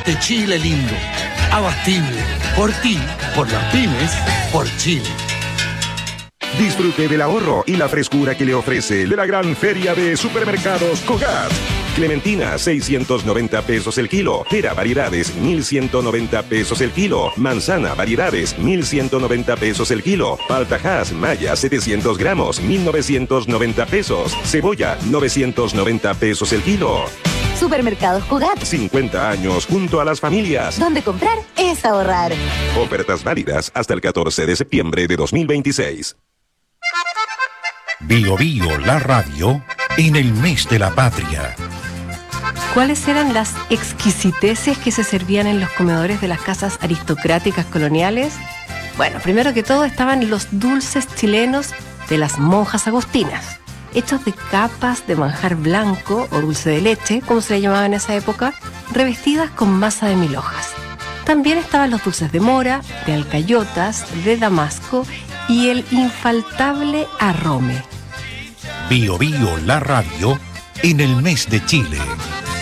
este Chile lindo, abastible, por ti, por las pymes, por Chile. Disfrute del ahorro y la frescura que le ofrece de la gran feria de supermercados Cogat. Clementina, 690 pesos el kilo. Pera variedades, 1,190 pesos el kilo. Manzana variedades, 1,190 pesos el kilo. Paltajas Maya, 700 gramos, 1,990 pesos. Cebolla, 990 pesos el kilo. Supermercados Cogat. 50 años junto a las familias. Donde comprar es ahorrar. Ofertas válidas hasta el 14 de septiembre de 2026. Bio Bio, la radio, en el mes de la patria. ¿Cuáles eran las exquisiteces que se servían en los comedores de las casas aristocráticas coloniales? Bueno, primero que todo estaban los dulces chilenos de las monjas agustinas, hechos de capas de manjar blanco o dulce de leche, como se le llamaba en esa época, revestidas con masa de 1000 hojas. También estaban los dulces de mora, de alcayotas, de damasco y el infaltable arrome. Bio Bio, la radio, en el mes de Chile.